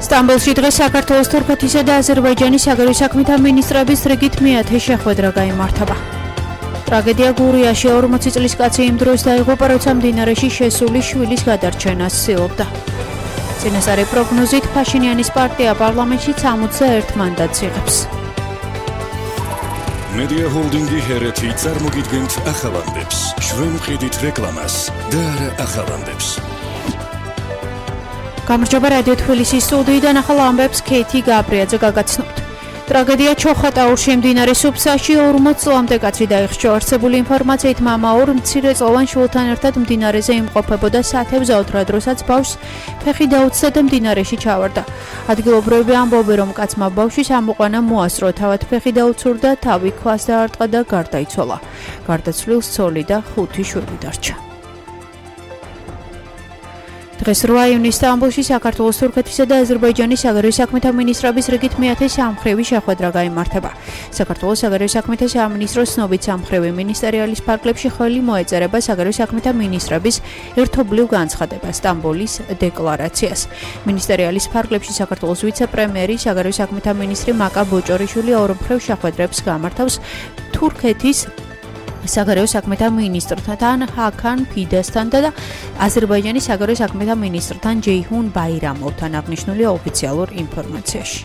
სტამბოლში დღეს საქართველოს, თურქეთისა და აზერბაიჯანის საგარეო საქმეთა მინისტრების რიგით მეათე შეხვედრა გაიმართება. ტრაგედია გურიაში 40 წლის კაცი იმ დროს დაიღუპა, როცა მდინარეში შესული შვილის გადარჩენას ცდილობდა. წინასწარი პროგნოზით ფაშინიანის პარტია პარლამენტში 61 მანდატს იღებს. Media Holdingi ჰერეთი წარმოგიდგენთ ახალანდებს. ჩვენ ვყიდით რეკლამას და არა ახალანდებს. გამარჯობა რადიო თბილისის სტუდიიდან ახალ ამბებს ქეთი გაბრიაძე გაგაცნობთ. ტრაგედია ჩოხატაურში მდინარე სუფსაში 40 წლამდე კაცი დაიხშო. არსებული ინფორმაციით მამა ორ მცირეწლოვან შვილთან ერთად მდინარეზე იმყოფებოდა სათევზაოდ, როდესაც ბავშვს ფეხი დაუცდა და მდინარეში ჩავარდა. ადგილობრივები ამბობენ, რომ კაცმა ბავშვის ამოყვანა მოასწრო, თავად ფეხი დაუცურდა, თავი ქვას დაარტყა და გარდაიცვალა. გარდაცვლილს ცოლი და 5 შვილი დარჩა. დღეს 8 ივნისს სტამბოლში საქართველოს, თურქეთისა და აზერბაიჯანის საგარეო საქმეთა მინისტრების რიგით მეათე სამმხრივი შეხვედრა გაიმართება. საქართველოს საგარეო საქმეთა სამინისტროს ცნობით სამმხრივი მინისტერიალის ფარგლებში ხელი მოეწერება საგარეო საქმეთა მინისტრების ერთობლივ განცხადებას, სტამბოლის დეკლარაციას. მინისტერიალის ფარგლებში საქართველოს ვიცე-პრემიერი, საგარეო საქმეთა მინისტრი მაკა ბოჭორიშვილი ორმხრივ შეხვედრებს გამართავს თურქეთის საგარეო საქმეთა მინისტრთან ჰაკან ფიდასთან და აზერბაიჯანის საგარეო საქმეთა მინისტრთან ჯეიჰუნ ბაირამოვთან, აღნიშნულია ოფიციალურ ინფორმაციაში.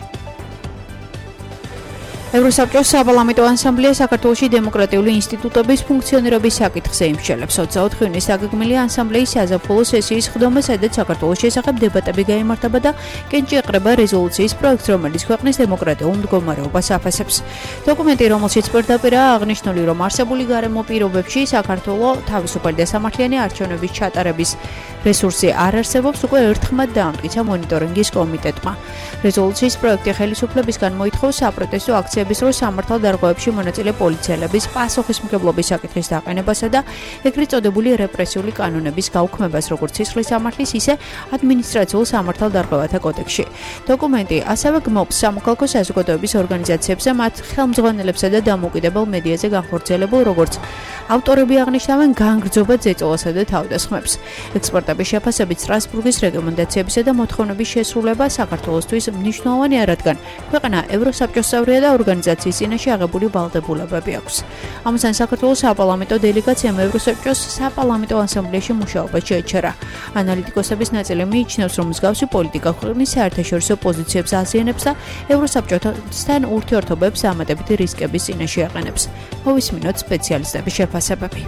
ევროსაბჭოს საპარლამენტო ასამბლეა საქართველოში დემოკრატიული ინსტიტუტების ფუნქციონირების საკითხზე იმსჯელებს. 24 ივნისს დაგეგმილი ასამბლეის საზაფხულო სესიის ხდომა, სადაც საქართველოს შესახებ დებატები გაიმართება და კენჭი ეყრება რეზოლუციის პროექტს, რომელიც ქვეყნის დემოკრატიულ მდგომარეობას აფასებს. დოკუმენტი, რომელშიც პირდაპირაა აღნიშნული, რომ არსებული გარემო პირობებში საქართველოს თავისუფალი და სამართლიანი არჩევნების ჩატარების რესურსი არ არსებობს, უკვე ერთხმად დაამტკიცა მონიტორინგის კომიტეტმა. რეზოლუციის პროექტი ხელისუფლებისგან მოითხოვს საპროტესტო აქციების დროს სამართალდარღვევებში მონაწილე პოლიციელების პასუხისმგებლობის საკითხის დაყენებასა და ეგრეთ წოდებული რეპრესიული კანონების გაუქმებას, როგორც სისხლის სამართლის, ისე ადმინისტრაციულ სამართალდარღვევათა კოდექსში. დოკუმენტი ასევე გმობს სამოქალაქო საზოგადოების ორგანიზაციებს და მათ ხელმძღვანელებსა და დამოუკიდებელ მედიაზე განხორციელებულ, როგორც ავტორები აღნიშნავენ, განგრძობად ზეწოლასა და თავდასხმებს. ექსპერტების შეფასებით სტრასბურგის რეკომენდაციებისა და მოთხოვნების შესრულება საქართველოსთვის მნიშვნელოვანია, რადგან ქვეყანა ევროსაბჭოს წევრია და ორგანიზაციის წინაშე აღებული ვალდებულებები აქვს. ამასთან საქართველოს საპარლამენტო დელეგაციამ ევროსაბჭოს საპარლამენტო ასამბლეაში მუშაობა შეეჩერა. ანალიტიკოსების ნაწილი მიიჩნევს, რომ მსგავსი პოლიტიკა ქვეყნის საერთაშორისო პოზიციებს აზიანებს და ევროსაბჭოსთან ურთიერთობებს დამატებითი რისკების წინაშე აყენებს. მოვისმინოთ სპეციალისტების შეფასებები.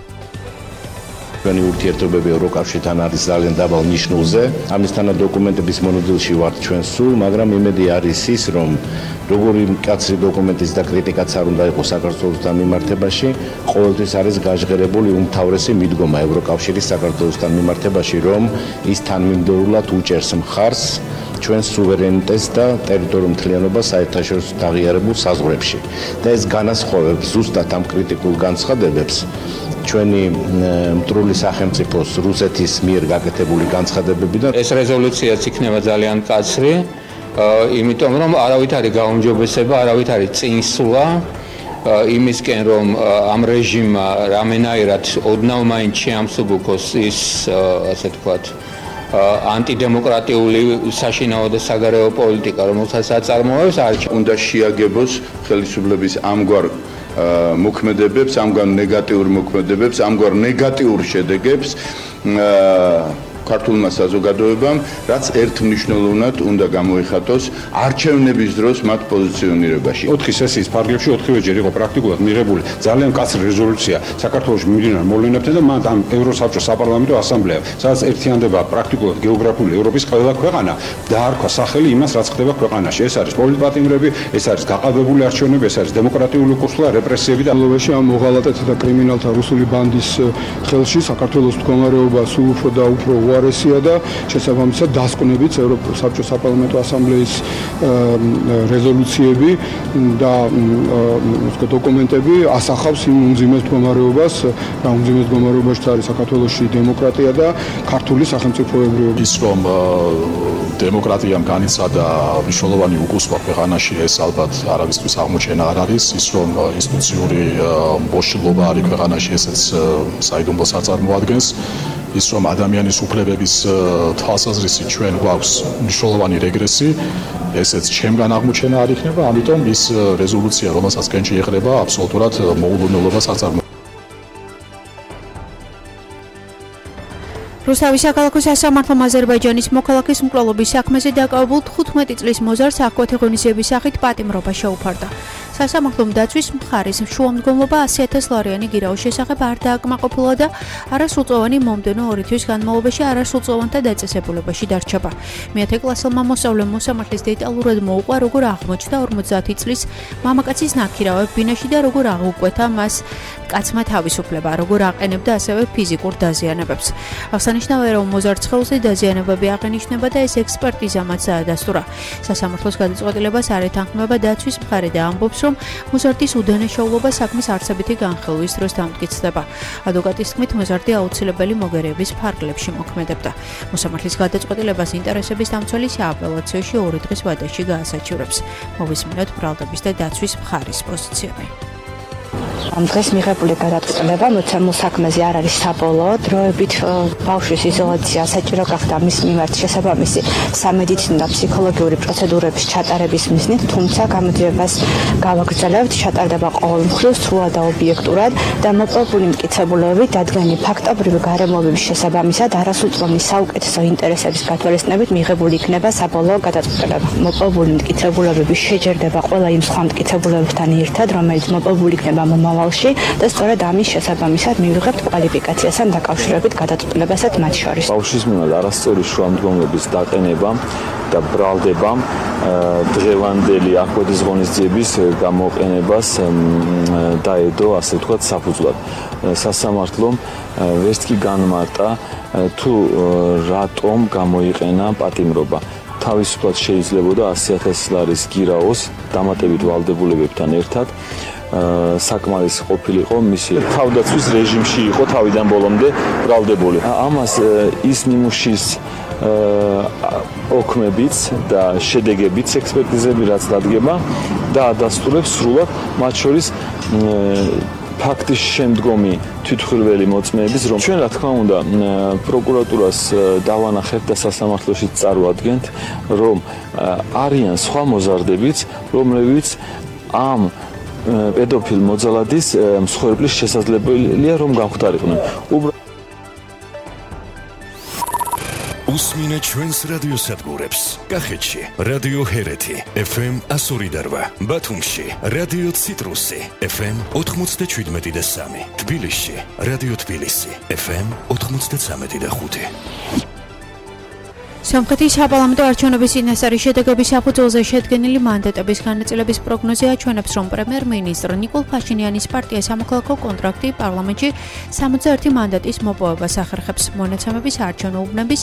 ჩვენი ურთიერთობები ევროკავშირთან არის ძალიან დაბალ ნიშნულზე. ამისთანავე დოკუმენტების მონოძილში ვართ ჩვენ სულ, მაგრამ იმედი არის ის, რომ როგორი მკაცრი დოკუმენტის და კრიტიკაც არ უნდა იყოს საქართველოსთან მიმართებაში, ყოველთვის არის გაჟღერებული უმთავრესი მიდგომა ევროკავშირის საქართველოსთან მიმართებაში, რომ ის თანმიმდევრულად უჭერს მხარს ჩვენს სუვერენიტეტს და ტერიტორიულ მთლიანობას საერთაშორისო აღიარებულ საზღვრებში. და ეს განასხვავებს ზუსტად ამ კრიტიკულ განცხადებებს ჩვენი მტრული სახელმწიფოს რუსეთის მიერ გაკეთებული განცხადებებიდან. ეს რეზოლუციაც იქნება ძალიან მკაცრი, იმიტომ რომ არავით არის გაუმჯობესება, არავით არის წინსვლა იმისკენ, რომ ამ რეჟიმმა რამენაირად ოდნავ მაინც შეამსუბუქოს ის, ასე თქვათ, ანტიდემოკრატიული საშინაო და საგარეო პოლიტიკა, რომელსაც აწარმოებს, უნდა შეაგებოს ხელისუფლების ამგვარ მოქმედებებს, ამგვარ ნეგატიურ მოქმედებებს, ამგვარ ნეგატიურ შედეგებს ქართულმა საზოგადოებამ, რაც ერთმნიშვნელოვნად უნდა გამოიხატოს არჩევნების დროს მათ პოზიციონირებაში. 4 სესიის ფარგლებში 4-ვეჯერ იყო პრაქტიკულად მიღებული ძალიან მკაცრი რეზოლუცია საქართველოს მიმდინარე მოვლენებთან და მათ ამ ევროსაბჭოს საპარლამენტო ასამბლეა, სადაც ერთიანდება პრაქტიკულად გეოგრაფიული ევროპის ყველა ქვეყანა დაარქვა სახელი იმას, რაც ხდება ქვეყანაში. ეს არის პოლიტპატიმრები, ეს არის გაყალბებული არჩევნები, ეს არის დემოკრატიული კურსula, რეპრესიები და ამ მოღალატეთა და კრიმინალთა რუსული ბანდის ხელში საქართველოს მდგომარეობა სულ უფრო და უფრო უარესია და შესაბამისად დასკვნებით ევროსაბჭოს საპარლამენტო ასამბლეის რეზოლუციები და დოკუმენტები ასახავს იმ უმძიმეს მდგომარეობას, რა უმძიმეს მდგომარეობაში არის საქართველოში დემოკრატია და ქართული სახელმწიფოებრიობა. ის რომ დემოკრატიამ განიცადა მნიშვნელოვანი უკუსვა ქვეყანაში, ეს ალბათ არავისთვის აღმოჩენა არ არის. ის რომ ინსტიტუციური მოშლობა არის ქვეყანაში, ესეც საიდუმლოს აწარმოადგენს. ის რომ ადამიანის უფლებების თვალსაზრისით ჩვენ გვაქვს მნიშვნელოვანი რეგრესი, ესეც ჩემგან აღმოჩენა არ იქნება, ამიტომ ის რეზოლუცია, რომელსაც კენჭი ეყრება, აბსოლუტურად მოულოდნელობას აწარმოებს. რუსთავის საქალაქო სასამართლომ აზერბაიჯანის მოქალაქის მკვლელობის საქმეზე დაკავებულ 15 წლის მოზარდს აღკვეთი ღონისძიების სახით პატიმრობა შეუფარდა. სასამართლომ დაცვის მხარის შუამდგომლობა 100,000 ლარიანი გირაოს შესახებ არ დააკმაყოფილა და არასრულწლოვანი მომდევნო 2 თვის განმავლობაში არასრულწლოვანთა დაწესებულებაში დარჩება. მე-10 კლასელმა მოსწავლემ მოსამართლის დეტალურად მოუყვა, როგორ აღმოჩნდა 50 წლის მამაკაცის ნაქირავებ ბინაში და როგორ აღუკვეთა მას კაცმა თავისუფლება, როგორ აყენებდა ასევე ფიზიკურ დაზიანებებს. აღსანიშნავია, რომ მოზარდ სხეულზე დაზიანებები აღენიშნება და ეს ექსპერტიზა მათ დაადასტურა. სასამართლოს გადაწყვეტილებას არ ეთანხმება დაცვის მხარე და ამბობს, რომ მოზარდის უდანაშაულობა საქმის არცებითი განხილვის დროს დამტკიცდება. ადვოკატის თქმით, მოზარდი აუცილებელი მოგერიების ფარგლებში მოქმედებდა. მოსამართლის გადაწყვეტილებას ინტერესების დამცველი სააპელაციოში 2 დღის ვადაში გაასაჩივრებს. მოვისმინოთ ბრალდების და დაცვის მხარის პოზიციები. ამ დღეს მიღებული გადაწყვეტილება მოცემულ საქმეზე არ არის საბოლოო. დროებით ბავშვის იზოლაცია საჭირო გახდა მის მიმართ შესაბამისი სამედიცინო და ფსიქოლოგიური პროცედურების ჩატარების მიზნით, თუმცა გამოძიებას გავაგრძელებთ, ჩატარდება ყოველ მხრივ სრულად და ობიექტურად და მოპოვებული მტკიცებულებები დადგენილი ფაქტობრივი გარემოებების შესაბამისად არასრულწლოვანი საუკეთესო ინტერესების გათვალისწინებით მიღებული იქნება საბოლოო გადაწყვეტილება. მოპოვებული მტკიცებულებები შეჯერდება ყველა იმ სხვა მტკიცებულებებთან ერთად, რომელიც მოპოვებული იქნება მომავალში და სწორედ ამის შესაბამისად მივიღებთ კვალიფიკაციასთან დაკავშირებით გადაწყვეტილებასაც მათ შორის. ბავშვის მიმართ არასწორი შუამდგომლობის დაყენება და ბრალდება დღევანდელი აღკვეთის ღონისძიების გამოყენებას დაედო, ასე ვთქვათ, საფუძვლად. სასამართლომ ვერცკი განმარტა თუ რატომ გამოიყენა პატიმრობა. თავისუფლად შეიძლებოდა 100,000 ლარის გირაოს დამატებით ვალდებულებებთან ერთად საკმარის ყოფილიყო მისი თავდაცვის რეჟიმში იყო თავიდან ბოლომდე ბრალდებული. ამას ის ნიმუშის ოქმებიც და შედეგებიც ექსპერტიზები რაც დადგება და ადასტურებს სრულად მათ შორის ფაქტის შემდგომი თვითმხილველი მოწმეების, რომ ჩვენ რა თქმა უნდა პროკურატურას დავანახებთ და სასამართლოში წარვადგენთ, რომ არიან სხვა მოზარდებიც, რომლებიც ამ პედოფილ მოძალადის მსხვერპლის შესაძლებელია რომ გამختارიყვნენ. უსმინე ჩვენს რადიოსადგურებს. კახეთში რადიო ჰერეთი FM 102.8, ბათუმში რადიო ციტრუსი FM 97.3, თბილისში რადიო თბილისი FM 93.5. სომხეთის საპარლამენტო არჩევნების წინასწარი შედეგების საფუძველზე შედგენილი მანდატების განაწილების პროგნოზი აჩვენებს, რომ პრემიერ-მინისტრ ნიკოლ ფაშინიანის პარტია სამოქალაქო კონტრაქტი პარლამენტში 61 მანდატის მოპოვებას ახერხებს. მონაცემების არჩევნო უბნების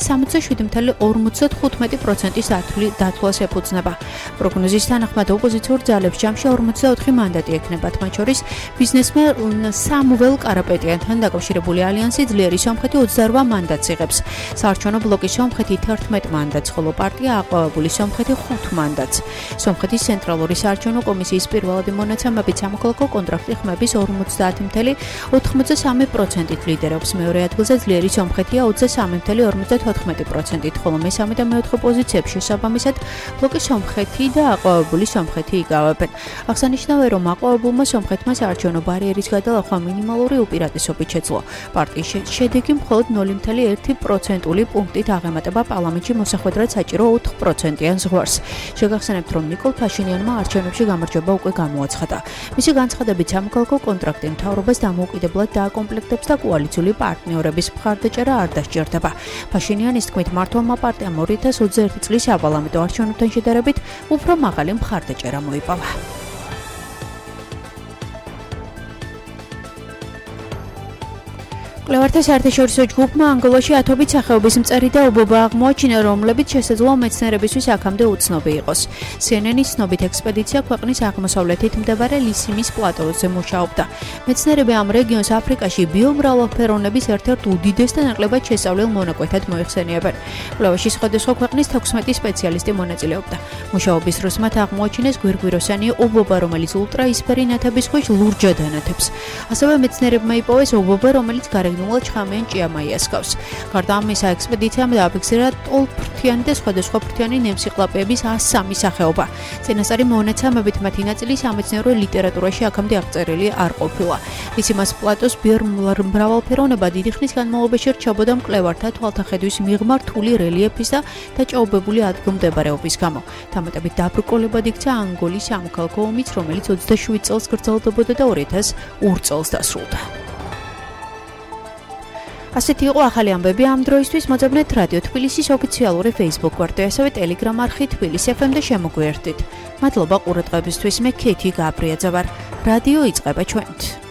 67.55%-ის დათვლას ეფუძნება. პროგნოზის თანახმად ოპოზიციურ ძალებს ჯამში 44 მანდატი ექნებათ, მათ შორის ბიზნესმენ სამუელ კარაპეტიანთან დაკავშირებული ალიანსი ძლიერი სომხეთი 28 მანდატს იღებს. საარჩევნო ბლოკი სომხეთი 11 მანდატს, ხოლო პარტია აყვავებული სომხეთი 5 მანდატს. სომხეთის ცენტრალური საარჩევნო კომისიის პირველადი მონაცემებით სამოქალაქო კონტრაქტი ხმების 50.83%-ით ლიდერობს. მეორე ადგილზე ძლიერი სომხეთია 23.54%-ით, ხოლო მესამე და მეოთხე პოზიციებში შესაბამისად ბლოკი სომხეთი და აყვავებული სომხეთი იკავებენ. აღსანიშნავია, რომ აყვავებულმა სომხეთმა საარჩევნო ბარიერის გადალახვა მინიმალური უპირატესობით შეძლო. პარტიის შედეგი მხოლოდ 0.1% პუნქტით აღემატება პარლამენტში მოსახვედრად საჭირო 4%-იან ზღვარს. შეგახსენებთ, რომ ნიკოლ ფაშინიანმა არჩევნებში გამარჯვება უკვე გამოაცხადა. მისი განცხადებით სამოქალაქო კონტრაქტი მთავრობას დამოუკიდებლად დააკომპლექტებს და კოალიციური პარტნიორების მხარდაჭერა არ დასჭირდება. ფაშინიანის თქმით, მართლმა პარტიამ 2021 წლის საპარლამენტო არჩევნებთან შედარებით უფრო მაღალი მხარდაჭერა მოიპოვა. კვლევართა საერთაშორისო ჯგუფმა ანგოლაში ათობით სახეობის მწერი და ობობა აღმოაჩინა, რომლებიც შესაძლოა მეცნიერებისთვის აქამდე უცნობი იყოს. CNN-ის ცნობით ექსპედიცია ქვეყნის აღმოსავლეთით მდებარე ლისიმის პლატოზე მუშაობდა. მეცნიერები ამ რეგიონს აფრიკაში ბიომრავალფეროვნების ერთ-ერთ უდიდეს და ნაკლებად შესწავლილ მონაკვეთად მოიხსენიებენ. კვლევაში სხვადასხვა ქვეყნის 16 სპეციალისტი მონაწილეობდა. მუშაობის დროს მათ აღმოაჩინეს გვირგვიროსანი ობობა, რომელიც ultraისფერი ნათების ქვეშ ლურჯად ანათებს. ასევე მეცნიერებმა იპოვეს ობობა, რომელიც გარეგნულად ჩხამიან ჭიამაიას გავს. გარდა ამისა, ექსპედიციამ დააფიქსირა ტოლფრთიანი და სხვადასხვა ფრთიანი ნემსიყლაპეების 103 სახეობა. წინასწარი მონაცემებით მათი ნაწილი სამეცნიერო ლიტერატურაში აქამდე აღწერილი არ ყოფილა. ისიმას პლატოს მრავალფეროვნება დიდი ხნის განმავლობაში რჩებოდა მკვლევართა თვალთახედვის მიღმა რთული რელიეფის და დაჭაობებული ადგილმდებარეობის გამო. დამატებით დაბრკოლებად იქცა ანგოლის სამოქალაქო ომიც, რომელიც 27 წელს გრძელდებოდა და 2002 წელს დასრულდა. ასეთი იყო ახალი ამბები ამ დროისთვის. მოძებნეთ რადიო თბილისის ოფიციალური Facebook გვერდი, ასევე Telegram არხი თბილისი FM და შემოგვიერთდით. მადლობა ყურადღებისთვის. მე ქეთი გაბრიაძე ვარ. რადიო იწყება ჩვენთ.